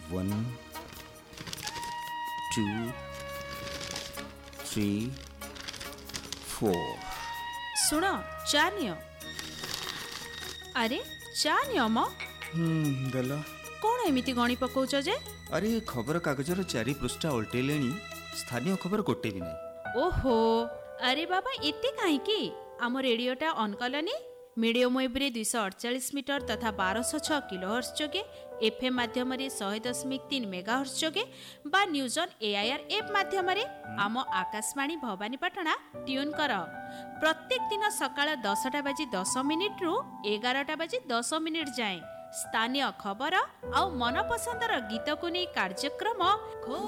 1 2 3 4 ଶୁଣ ଚା ନିଅ। ଆରେ ଚା ନିଅ ମ। ଦେଲ। କ'ଣ ଏମିତି ଗଣି ପକଉଛ ଯେ? ଆରେ ଖବର କାଗଜର 4 ପୃଷ୍ଠା ଓଲଟେଇଲେଣି, ସ୍ଥାନୀୟ ଖବର ଗୋଟେ ବି ନାହିଁ। ଓହୋ, ଆରେ ବାବା ଏତେ କାହିଁକି? ଆମ ରେଡ଼ିଓଟା ଅନ୍ କଲନି? ମିଡ଼ିୟମ୍ ୱେବ୍ରେ 248 ମିଟର ତଥା 1206 କିଲୋହର୍ଟ୍ଜ ଯୋଗେ, FM ମାଧ୍ୟମରେ 100.3 ମେଗାହର୍ଟ୍ଜ ଯୋଗେ ବା ନ୍ୟୁଜ୍ ଅନ୍ AIR ଆପ୍ ମାଧ୍ୟମରେ ଆମ ଆକାଶବାଣୀ ଭବାନୀପାଟଣା ଟ୍ୟୁନ୍ କର। ପ୍ରତ୍ୟେକ ଦିନ ସକାଳ 10:10 11:10 ଯାଏଁ ସ୍ଥାନୀୟ ଖବର ଆଉ ମନପସନ୍ଦର ଗୀତକୁ ନେଇ କାର୍ଯ୍ୟକ୍ରମ